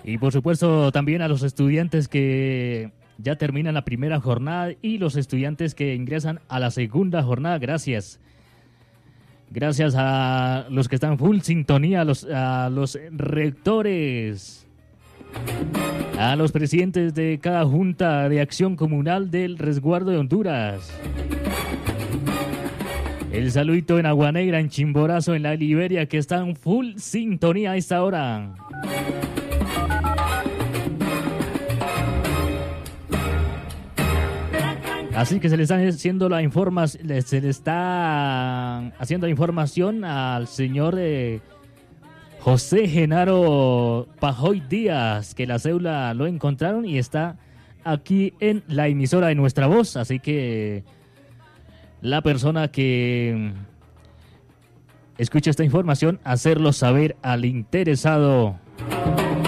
Y por supuesto también a los estudiantes que ya terminan la primera jornada y los estudiantes que ingresan a la segunda jornada. Gracias. Gracias a los que están full sintonía, a los rectores, a los presidentes de cada Junta de Acción Comunal del Resguardo de Honduras. El saludito en Agua Negra, en Chimborazo, en la Liberia, que están full sintonía a esta hora. Así que se le está haciendo información al señor José Genaro Pajoy Díaz, que la cédula lo encontraron y está aquí en la emisora de Nuestra Voz. Así que la persona que escucha esta información, hacerlo saber al interesado